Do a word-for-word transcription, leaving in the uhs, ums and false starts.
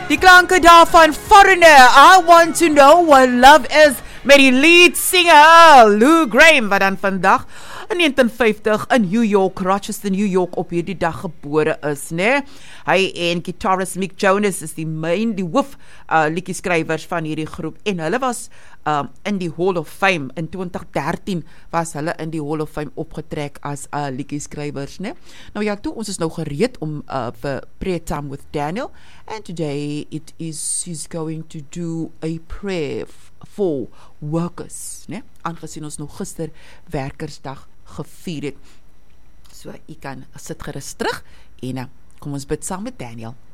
Die klanke daarvan Foreigner, I Want to Know What Love Is, met die lead singer Lou Gramm, wat dan vandag in negentien vyftig in New York, Rochester, New York op hierdie dag gebore is, né? Hy en guitarist Mick Jonas is die main, die hoof uh, liedjieskrywers van hierdie groep, en hulle was um, in die Hall of Fame, in twintig dertien was hulle in die Hall of Fame opgetrek as uh, liedjieskrywers, né? Nou ja, toe, ons is nou gereed om uh, vir Prayer Time with Daniel, and today it is, he's going to do a prayer for workers, né? Aangesien ons nog gister werkersdag gevier het. So, jy kan sit gerus terug en uh, kom ons bid saam met Daniel.